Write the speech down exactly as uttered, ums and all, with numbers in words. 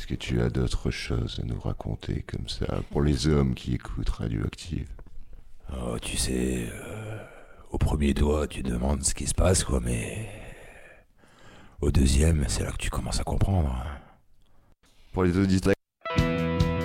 que tu as d'autres choses à nous raconter comme ça pour les hommes qui écoutent Radioactive? Oh, tu sais, euh, au premier doigt, tu demandes ce qui se passe, quoi, mais au deuxième, c'est là que tu commences à comprendre. Pour les auditeurs